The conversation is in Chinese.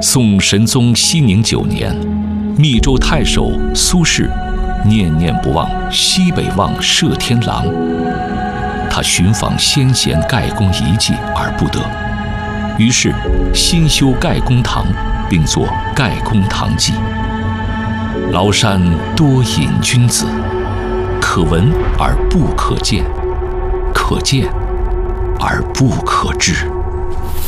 宋神宗熙宁9年，密州太守苏轼念念不忘西北望摄天郎，他寻访先贤盖公遗迹而不得，于是新修盖公堂，并作《盖公堂记》。崂山多隐君子，可闻而不可见，可见而不可知。